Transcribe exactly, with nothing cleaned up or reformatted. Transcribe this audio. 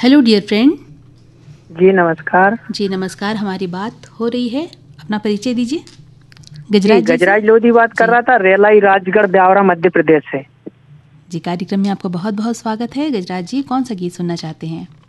Hello dear friend. जी नमस्कार। जी नमस्कार, हमारी बात हो रही है, अपना परिचय दीजिए। जी गजराज जी से। गजराज लोधी बात कर जी रहा था, रेलाई राजगढ़ ब्यावरा मध्य प्रदेश से। जी कार्यक्रम में आपका बहुत बहुत स्वागत है। गजराज जी, कौन सा गीत सुनना चाहते हैं?